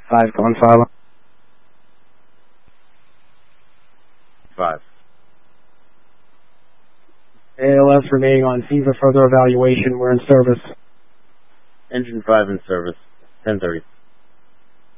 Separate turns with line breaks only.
5 on file.
5.
ALS remaining on scene for further evaluation. We're in service.
Engine 5 in service. 10:30.